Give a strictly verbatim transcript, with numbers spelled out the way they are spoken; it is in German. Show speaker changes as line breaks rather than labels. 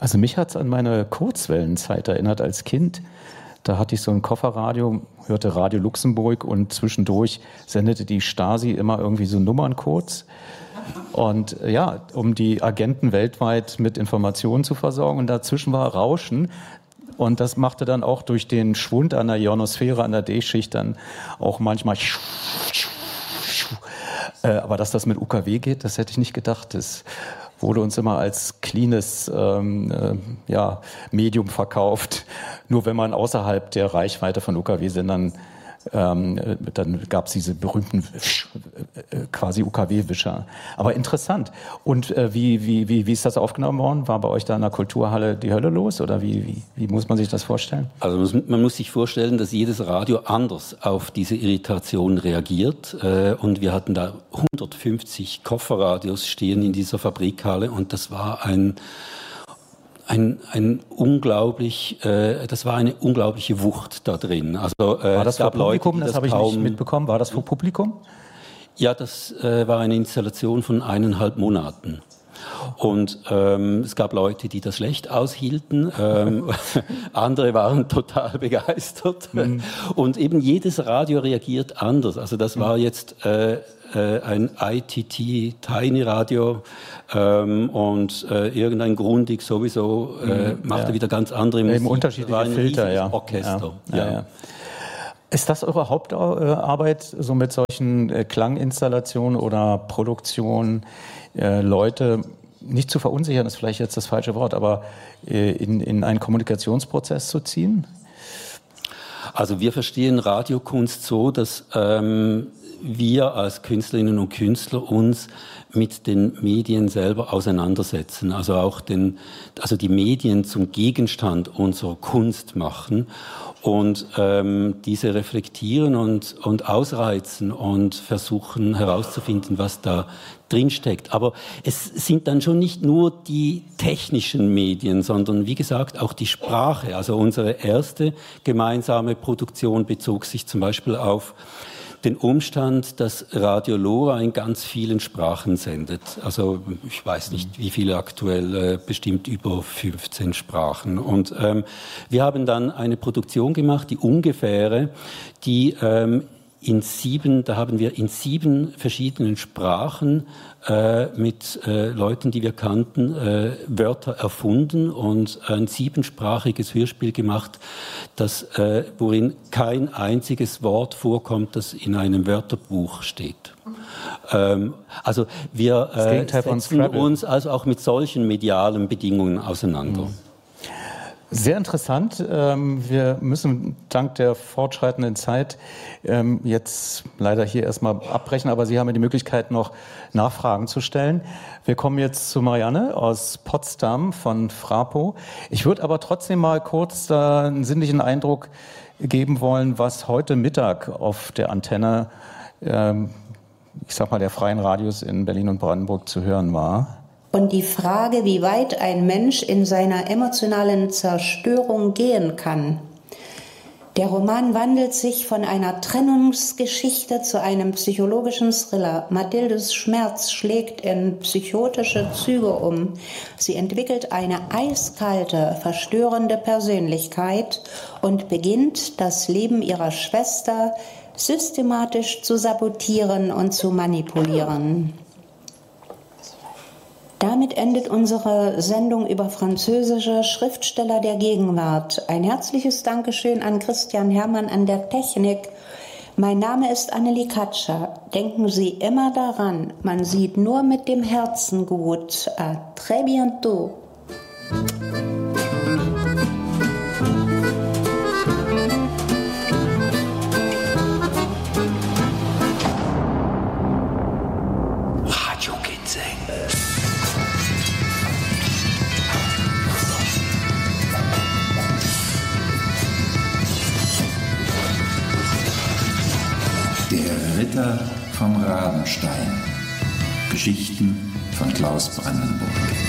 Also mich hat es an meine Kurzwellenzeit erinnert als Kind. Da hatte ich so ein Kofferradio, hörte Radio Luxemburg und zwischendurch sendete die Stasi immer irgendwie so Nummerncodes. Und ja, um die Agenten weltweit mit Informationen zu versorgen. Und dazwischen war Rauschen. Und das machte dann auch durch den Schwund an der Ionosphäre, an der D-Schicht dann auch manchmal. Aber dass das mit U K W geht, das hätte ich nicht gedacht. Das wurde uns immer als cleanes ähm, äh, ja, Medium verkauft. Nur wenn man außerhalb der Reichweite von U K W-Sendern, ähm, dann gab es diese berühmten äh, quasi U K W-Wischer. Aber interessant. Und äh, wie, wie, wie, wie ist das aufgenommen worden? War bei euch da in der Kulturhalle die Hölle los? Oder wie, wie, wie muss man sich das vorstellen?
Also man muss sich vorstellen, dass jedes Radio anders auf diese Irritation reagiert. Äh, und wir hatten da hundertfünfzig Kofferradios stehen in dieser Fabrikhalle. Und das war ein... Ein, ein unglaublich, äh, das war eine unglaubliche Wucht da drin. Also, äh,
war das vor Publikum?
Leute,
das habe ich nicht mitbekommen. War das vor Publikum?
Ja, das äh, war eine Installation von eineinhalb Monaten. Und ähm, es gab Leute, die das schlecht aushielten, ähm, andere waren total begeistert. Mhm. Und eben jedes Radio reagiert anders. Also das war jetzt äh, äh, ein I T T Tiny Radio ähm, und äh, irgendein Grundig sowieso äh, mhm, machte ja. wieder ganz andere Musik.
Eben unterschiedliche Filter, ja.
Orchester.
Ja, ja. Ja, ja. Ist das eure Hauptarbeit, so mit solchen äh, Klanginstallationen oder Produktionen, äh, Leute nicht zu verunsichern, ist vielleicht jetzt das falsche Wort, aber äh, in, in einen Kommunikationsprozess zu ziehen?
Also wir verstehen Radiokunst so, dass ähm, wir als Künstlerinnen und Künstler uns mit den Medien selber auseinandersetzen, also auch den, also die Medien zum Gegenstand unserer Kunst machen und ähm, diese reflektieren und, und ausreizen und versuchen herauszufinden, was da drinsteckt. Aber es sind dann schon nicht nur die technischen Medien, sondern wie gesagt auch die Sprache. Also unsere erste gemeinsame Produktion bezog sich zum Beispiel auf den Umstand, dass Radio Lora in ganz vielen Sprachen sendet. Also ich weiß nicht, wie viele aktuell, äh, bestimmt über fünfzehn Sprachen. Und ähm, wir haben dann eine Produktion gemacht, die ungefähre, die ähm, in sieben, da haben wir in sieben verschiedenen Sprachen äh, mit äh, Leuten, die wir kannten, äh, Wörter erfunden und ein siebensprachiges Hörspiel gemacht, das, äh, worin kein einziges Wort vorkommt, das in einem Wörterbuch steht. Ähm, also wir äh, setzen uns also auch mit solchen medialen Bedingungen auseinander. Mhm.
Sehr interessant. Wir müssen dank der fortschreitenden Zeit jetzt leider hier erstmal abbrechen, aber Sie haben ja die Möglichkeit, noch Nachfragen zu stellen. Wir kommen jetzt zu Marianne aus Potsdam von Frapo. Ich würde aber trotzdem mal kurz einen sinnlichen Eindruck geben wollen, was heute Mittag auf der Antenne, ich sag mal, der freien Radios in Berlin und Brandenburg zu hören war.
Und die Frage, wie weit ein Mensch in seiner emotionalen Zerstörung gehen kann. Der Roman wandelt sich von einer Trennungsgeschichte zu einem psychologischen Thriller. Mathildes Schmerz schlägt in psychotische Züge um. Sie entwickelt eine eiskalte, verstörende Persönlichkeit und beginnt, das Leben ihrer Schwester systematisch zu sabotieren und zu manipulieren. Damit endet unsere Sendung über französische Schriftsteller der Gegenwart. Ein herzliches Dankeschön an Christian Herrmann an der Technik. Mein Name ist Annelie Katscher. Denken Sie immer daran, man sieht nur mit dem Herzen gut. À très bientôt.
Ritter vom Rabenstein. Geschichten von Klaus Brandenburg.